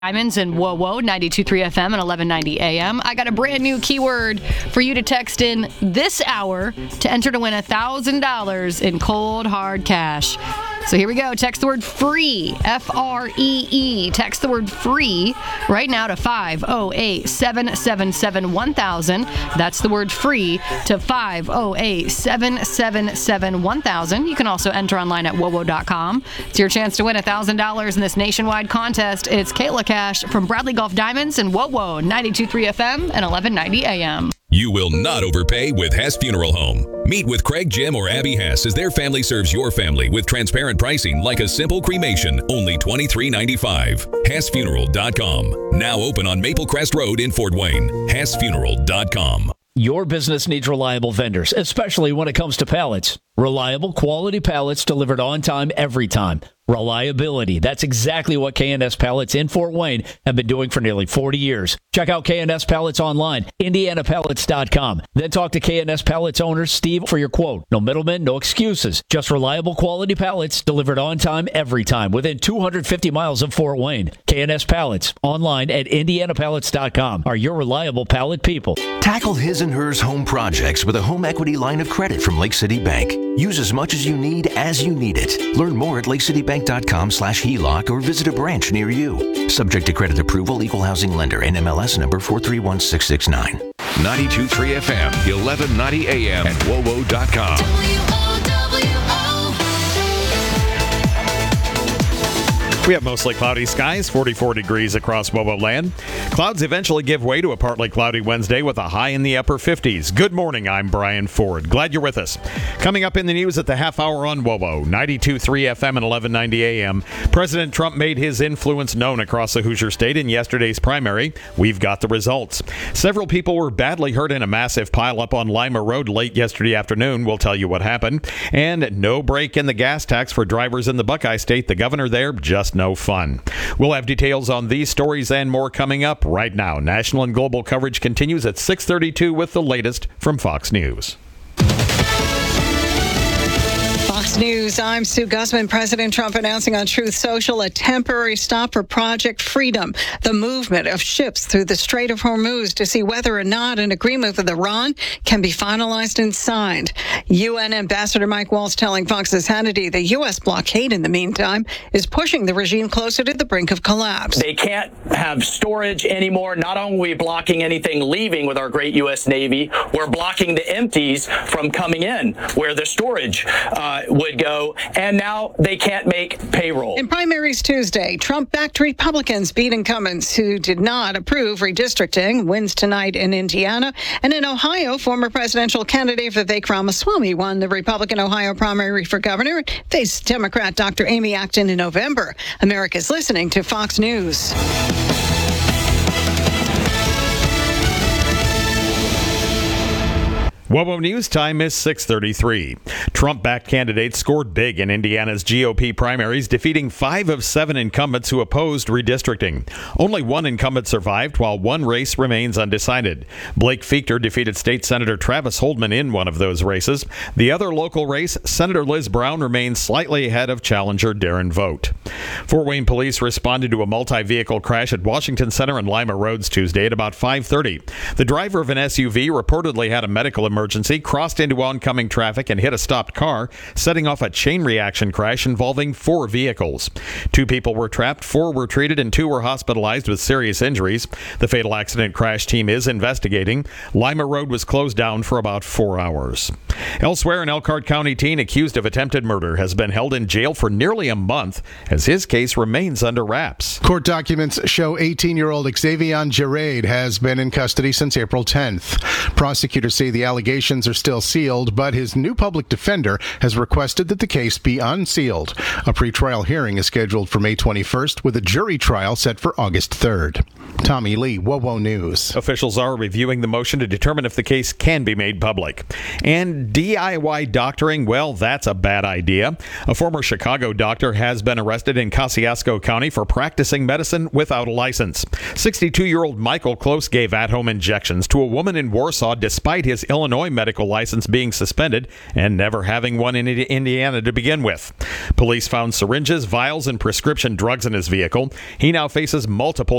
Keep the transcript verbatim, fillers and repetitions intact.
Diamonds and Whoa Whoa, ninety-two point three F M and eleven ninety A M. I got a brand new keyword for you to text in this hour to enter to win one thousand dollars in cold, hard cash. So here we go. Text the word FREE, F R E E. Text the word FREE right now to five oh eight, seven seven seven, one thousand. That's the word FREE to five oh eight, seven seven seven, one thousand. You can also enter online at wowo dot com. It's your chance to win one thousand dollars in this nationwide contest. It's Kayla Cash from Bradley Golf Diamonds and Whoa Whoa, ninety-two point three F M and eleven ninety A M. You will not overpay with Hess Funeral Home. Meet with Craig, Jim, or Abby Hess as their family serves your family with transparent pricing like a simple cremation, only twenty-three ninety-five. Hess Funeral dot com. Now open on Maple Crest Road in Fort Wayne. Hess Funeral dot com. Your business needs reliable vendors, especially when it comes to pallets. Reliable, quality pallets delivered on time, every time. Reliability. That's exactly what K and S Pallets in Fort Wayne have been doing for nearly forty years. Check out K and S Pallets online, indiana pallets dot com. Then talk to K and S Pallets owner Steve for your quote. No middlemen, no excuses. Just reliable, quality pallets delivered on time, every time, within two hundred fifty miles of Fort Wayne. K and S Pallets online at indiana pallets dot com are your reliable pallet people. Tackle his and hers home projects with a home equity line of credit from Lake City Bank. Use as much as you need as you need it. Learn more at lake city bank dot com slash H E L O C or visit a branch near you. Subject to credit approval, equal housing lender, N M L S number four three one six six nine. ninety-two point three F M, eleven ninety A M, and wowo dot com. We have mostly cloudy skies, forty-four degrees across WOWO land. Clouds eventually give way to a partly cloudy Wednesday with a high in the upper fifties. Good morning, I'm Brian Ford. Glad you're with us. Coming up in the news at the half hour on WOWO, ninety-two point three F M and eleven ninety A M. President Trump made his influence known across the Hoosier State in yesterday's primary. We've got the results. Several people were badly hurt in a massive pileup on Lima Road late yesterday afternoon. We'll tell you what happened. And no break in the gas tax for drivers in the Buckeye State. The governor there just no fun. We'll have details on these stories and more coming up right now. National and global coverage continues at six thirty-two with the latest from Fox News. Fox News, I'm Sue Gussman. President Trump announcing on Truth Social a temporary stop for Project Freedom, the movement of ships through the Strait of Hormuz to see whether or not an agreement with Iran can be finalized and signed. U N Ambassador Mike Waltz telling Fox's Hannity the U S blockade, in the meantime, is pushing the regime closer to the brink of collapse. They can't have storage anymore. Not only are we blocking anything leaving with our great U S Navy, we're blocking the empties from coming in where the storage uh, would go, and now they can't make payroll. In primaries Tuesday, Trump-backed Republicans beat incumbents who did not approve redistricting. Wins tonight in Indiana. And in Ohio, former presidential candidate Vivek Ramaswamy won the Republican Ohio primary for governor, faced Democrat Doctor Amy Acton in November. America's listening to Fox News. WOWO News time is six thirty-three. Trump-backed candidates scored big in Indiana's G O P primaries, defeating five of seven incumbents who opposed redistricting. Only one incumbent survived, while one race remains undecided. Blake Fichter defeated State Senator Travis Holdman in one of those races. The other local race, Senator Liz Brown, remains slightly ahead of challenger Darren Vogt. Fort Wayne police responded to a multi-vehicle crash at Washington Center and Lima Roads Tuesday at about five thirty. The driver of an S U V reportedly had a medical emergency. Emergency, crossed into oncoming traffic and hit a stopped car, setting off a chain reaction crash involving four vehicles. Two people were trapped, four were treated, and two were hospitalized with serious injuries. The fatal accident crash team is investigating. Lima Road was closed down for about four hours. Elsewhere, an Elkhart County teen accused of attempted murder has been held in jail for nearly a month as his case remains under wraps. Court documents show eighteen-year-old Xavion Gerard has been in custody since April tenth. Prosecutors say the allegations are still sealed, but his new public defender has requested that the case be unsealed. A pretrial hearing is scheduled for May twenty-first with a jury trial set for August third. Tommy Lee, WOWO News. Officials are reviewing the motion to determine if the case can be made public. And D I Y doctoring, well, that's a bad idea. A former Chicago doctor has been arrested in Kosciuszko County for practicing medicine without a license. sixty-two-year-old Michael Close gave at-home injections to a woman in Warsaw despite his Illinois medical license being suspended and never having one in Indiana to begin with. Police found syringes, vials, and prescription drugs in his vehicle. He now faces multiple